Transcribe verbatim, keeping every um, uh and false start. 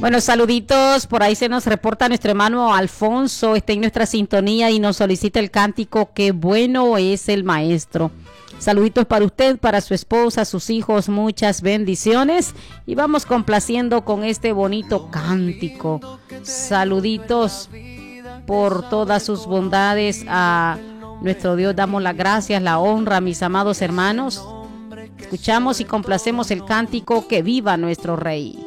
Bueno, saluditos, por ahí se nos reporta nuestro hermano Alfonso, está en nuestra sintonía y nos solicita el cántico Qué bueno es el maestro. Saluditos para usted, para su esposa, sus hijos, muchas bendiciones y vamos complaciendo con este bonito cántico. Saluditos por todas sus bondades a nuestro Dios, damos las gracias, la honra, mis amados hermanos. Escuchamos y complacemos el cántico Que viva nuestro Rey.